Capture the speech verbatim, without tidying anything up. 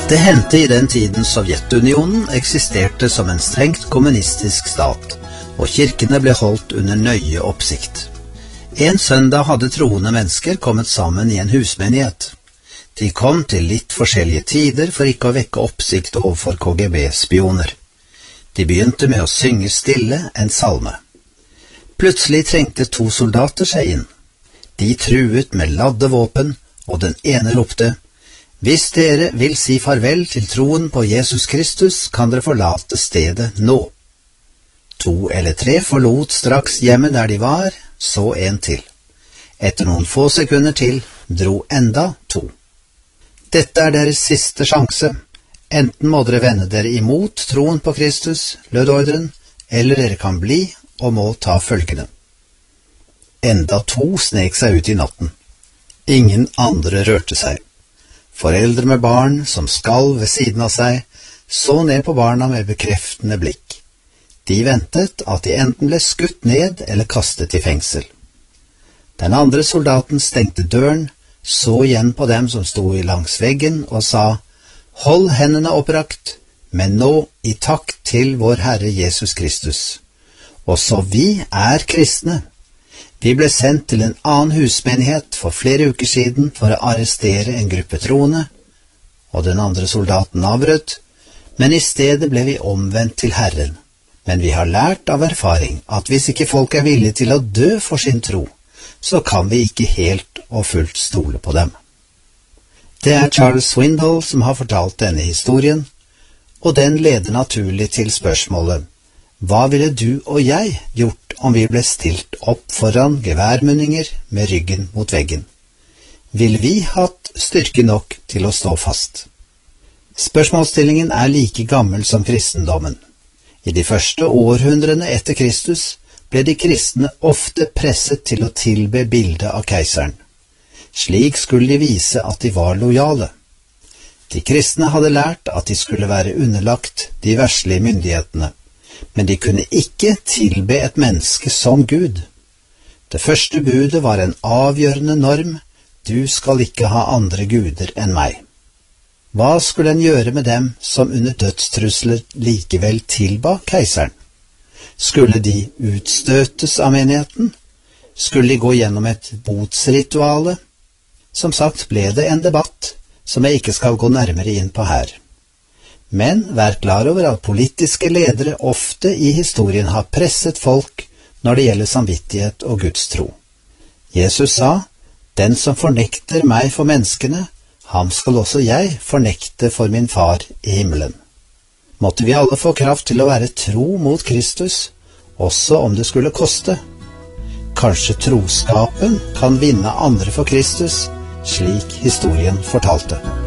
Det hendte i den tiden Sovjetunionen eksisterte som en strengt kommunistisk stat, og kirkene ble holdt under nøye oppsikt. En søndag hadde troende mennesker kommet sammen i en husmenighet. De kom til litt forskjellige tider for ikke å vekke oppsikt overfor K G B-spioner. De begynte med å synge stille en salme. Plutselig trengte to soldater seg inn. De truet med ladde våpen, og den ene ropte: «Hvis dere vil si farvel til troen på Jesus Kristus, kan dere forlate stedet nå.» To eller tre forlot straks hjemmet der de var, så en til. Etter noen få sekunder til dro enda to. «Dette er deres siste sjanse. Enten må dere vende dere imot troen på Kristus, lød ordren, eller dere kan bli og må ta følgene.» Enda to snek seg ut i natten. Ingen andre rørte seg. Foreldre med barn som skalv ved siden av seg, så ned på barna med bekreftende blikk. De ventet at de enten ble skutt ned eller kastet i fengsel. Den andre soldaten stengte døren, så igjen på dem som sto langs veggen og sa: «Hold hendene opprakt, men nå i takt til vår Herre Jesus Kristus. Også vi er kristne. Vi ble sendt til en annen husmenighet for flere uker siden for å arrestere en gruppe troende.» Og den andre soldaten avbrøt: «Men i stedet ble vi omvendt til Herren. Men vi har lært av erfaring at hvis ikke folk er villige til å dø for sin tro, så kan vi ikke helt og fullt stole på dem.» Det er Charles Swindoll som har fortalt denne historien, og den leder naturlig til spørsmålet: hva ville du og jeg gjort om vi ble stilt opp foran geværmunninger med ryggen mot veggen? Ville vi hatt styrke nok til å stå fast? Spørsmålsstillingen er like gammel som kristendommen. I de første århundrene etter Kristus ble de kristne ofte presset til å tilbe bildet av keiseren. Slik skulle de vise at de var lojale. De kristne hadde lært at de skulle være underlagt de verslige myndighetene, men de kunne ikke tilbe et menneske som Gud. Det første budet var en avgjørende norm: du skal ikke ha andre guder enn meg. Hva skulle en gjøre med dem som under dødstrusler likevel tilba keiseren? Skulle de utstøtes av menigheten? Skulle de gå gjennom et botsrituale? Som sagt ble det en debatt, som jeg ikke skal gå nærmere inn på her. Men vær klar over at politiske ledere ofte i historien har presset folk når det gjelder samvittighet og Guds tro. Jesus sa: «Den som fornekter meg for menneskene, ham skal også jeg fornekte for min far i himmelen.» Måtte vi alle få kraft til å være tro mot Kristus, også om det skulle koste. Kanskje troskapen kan vinne andre for Kristus, slik historien fortalte.